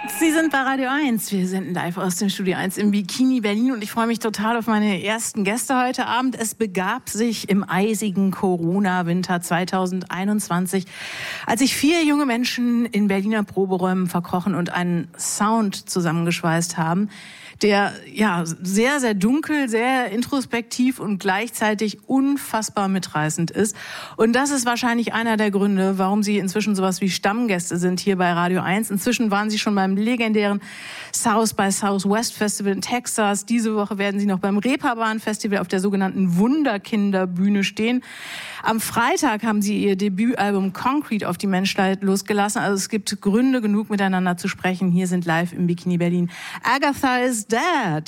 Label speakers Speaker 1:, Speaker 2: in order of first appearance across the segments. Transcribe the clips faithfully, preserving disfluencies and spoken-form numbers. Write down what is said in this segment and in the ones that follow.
Speaker 1: Sie sind bei Radio eins. Wir senden live aus dem Studio eins im Bikini Berlin und ich freue mich total auf meine ersten Gäste heute Abend. Es begab sich im eisigen Corona-Winter zweitausendeinundzwanzig, als sich vier junge Menschen in Berliner Proberäumen verkrochen und einen Sound zusammengeschweißt haben, der ja sehr, sehr dunkel, sehr introspektiv und gleichzeitig unfassbar mitreißend ist. Und das ist wahrscheinlich einer der Gründe, warum Sie inzwischen sowas wie Stammgäste sind hier bei Radio eins. Inzwischen waren Sie schon beim legendären South by Southwest Festival in Texas. Diese Woche werden Sie noch beim Reeperbahn Festival auf der sogenannten Wunderkinderbühne stehen. Am Freitag haben Sie Ihr Debütalbum Concrete auf die Menschheit losgelassen. Also es gibt Gründe genug, miteinander zu sprechen. Hier sind live im Bikini Berlin Agatha is Dead.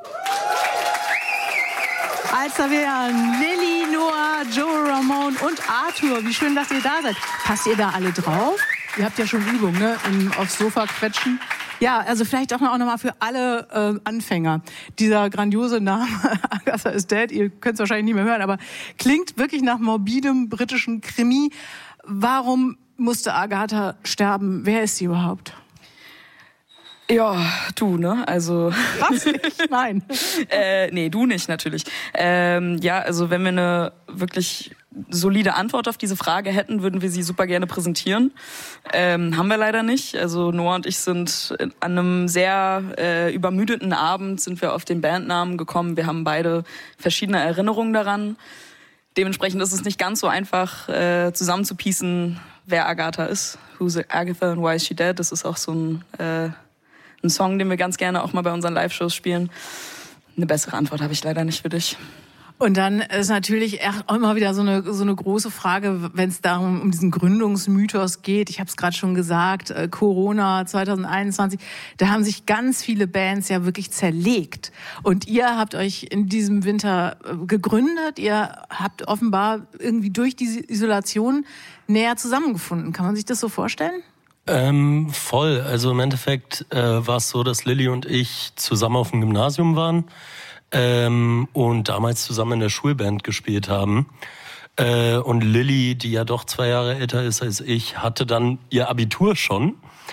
Speaker 1: Alza Vean, Lilly, Noah, Joe Ramone und Arthur. Wie schön, dass ihr da seid. Passt ihr da alle drauf? Ihr habt ja schon Übung, ne? Im, aufs Sofa quetschen. Ja, also vielleicht auch noch, auch noch mal für alle äh, Anfänger. Dieser grandiose Name, Agatha is Dead, ihr könnt es wahrscheinlich nicht mehr hören, aber klingt wirklich nach morbidem britischen Krimi. Warum musste Agatha sterben? Wer ist sie überhaupt?
Speaker 2: Ja, du, ne? Also.
Speaker 1: Was? Ich? Nein.
Speaker 2: äh, nee, du nicht, natürlich. Ähm, ja, also wenn wir eine wirklich solide Antwort auf diese Frage hätten, würden wir sie super gerne präsentieren. Ähm, haben wir leider nicht. Also Noah und ich sind an einem sehr äh, übermüdeten Abend sind wir auf den Bandnamen gekommen. Wir haben beide verschiedene Erinnerungen daran. Dementsprechend ist es nicht ganz so einfach äh, zusammenzupiecen, wer Agatha ist. Who's Agatha and why is she dead? Das ist auch so ein äh, Ein Song, den wir ganz gerne auch mal bei unseren Live-Shows spielen. Eine bessere Antwort habe ich leider nicht für dich.
Speaker 1: Und dann ist natürlich auch immer wieder so eine so eine große Frage, wenn es darum um diesen Gründungsmythos geht. Ich habe es gerade schon gesagt, äh, Corona zweitausendeinundzwanzig, da haben sich ganz viele Bands ja wirklich zerlegt. Und ihr habt euch in diesem Winter äh, gegründet. Ihr habt offenbar irgendwie durch diese Isolation näher zusammengefunden. Kann man sich das so vorstellen?
Speaker 3: Ähm, voll. Also im Endeffekt äh, war es so, dass Lilly und ich zusammen auf dem Gymnasium waren ähm, und damals zusammen in der Schulband gespielt haben. Äh, und Lilly, die ja doch zwei Jahre älter ist als ich, hatte dann ihr Abitur schon.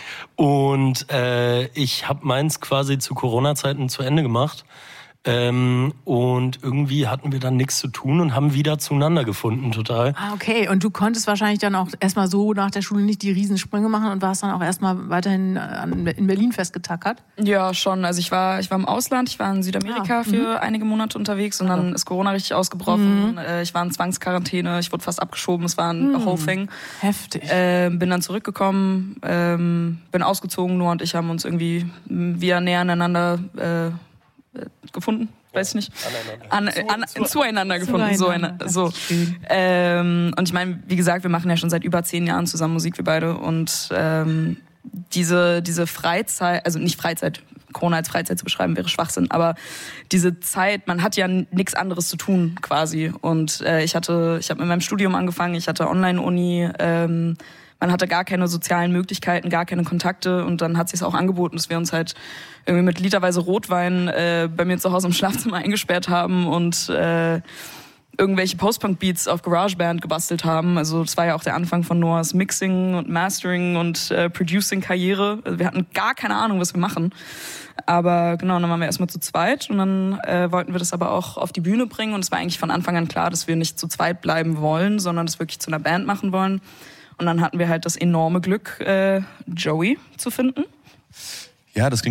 Speaker 3: Und äh, ich habe meins quasi zu Corona-Zeiten zu Ende gemacht. Ähm, und irgendwie hatten wir dann nichts zu tun und haben wieder zueinander gefunden, total.
Speaker 1: Ah, okay. Und du konntest wahrscheinlich dann auch erstmal so nach der Schule nicht die Riesensprünge machen und warst dann auch erstmal weiterhin in Berlin festgetackert?
Speaker 2: Ja, schon. Also ich war, ich war im Ausland, ich war in Südamerika ah, für mhm. einige Monate unterwegs und dann ist Corona richtig ausgebrochen. Mhm. Ich war in Zwangsquarantäne, ich wurde fast abgeschoben, es war ein mhm. whole thing.
Speaker 1: Heftig.
Speaker 2: Äh, bin dann zurückgekommen, ähm, bin ausgezogen, Noah und ich haben uns irgendwie wieder näher aneinander äh, gefunden, weiß ich nicht. An, an, an, zueinander gefunden. Zueinander. So, so. Ähm, und ich meine, wie gesagt, wir machen ja schon seit über zehn Jahren zusammen Musik, wir beide. Und ähm, diese, diese Freizeit, also nicht Freizeit, Corona als Freizeit zu beschreiben, wäre Schwachsinn, aber diese Zeit, man hat ja nichts anderes zu tun quasi. Und äh, ich hatte, ich habe mit meinem Studium angefangen, ich hatte Online-Uni, ähm, man hatte gar keine sozialen Möglichkeiten, gar keine Kontakte und dann hat sich es auch angeboten, dass wir uns halt irgendwie mit literweise Rotwein äh, bei mir zu Hause im Schlafzimmer eingesperrt haben und äh, irgendwelche Post-Punk-Beats auf GarageBand gebastelt haben. Also das war ja auch der Anfang von Noahs Mixing und Mastering und äh, Producing-Karriere. Also wir hatten gar keine Ahnung, was wir machen. Aber genau, dann waren wir erstmal zu zweit und dann äh, wollten wir das aber auch auf die Bühne bringen und es war eigentlich von Anfang an klar, dass wir nicht zu zweit bleiben wollen, sondern das wirklich zu einer Band machen wollen. Und dann hatten wir halt das enorme Glück, äh, Joey zu finden.
Speaker 4: Ja, das ging